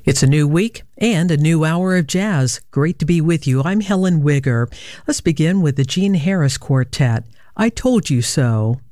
It's a new week and a new hour of jazz. Great to be with you. I'm Helen Wigger. Let's begin with the Gene Harris Quartet, I Told You So.